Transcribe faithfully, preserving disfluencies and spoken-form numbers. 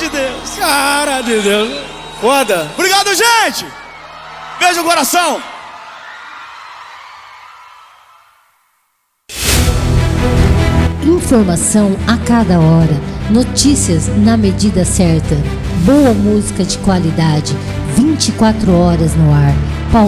de Deus. Cara de Deus. Foda. Obrigado, gente. Beijo no coração. Informação a cada hora, notícias na medida certa, boa música de qualidade, vinte e quatro horas no ar.